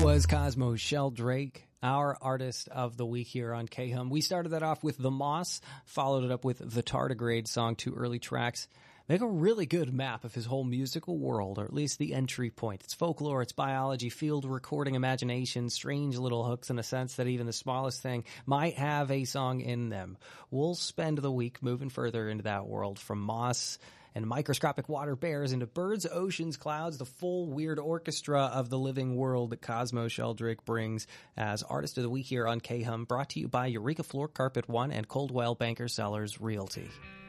Was Cosmo Sheldrake, our artist of the week here on K-Hum. We started that off with The Moss, followed it up with the Tardigrade song, two early tracks. Make a really good map of his whole musical world, or at least the entry point. It's folklore, it's biology, field recording, imagination, strange little hooks in a sense that even the smallest thing might have a song in them. We'll spend the week moving further into that world, from moss and microscopic water bears into birds, oceans, clouds, the full weird orchestra of the living world that Cosmo Sheldrake brings as Artist of the Week here on K-Hum, brought to you by Eureka Floor Carpet One and Coldwell Banker Sellers Realty.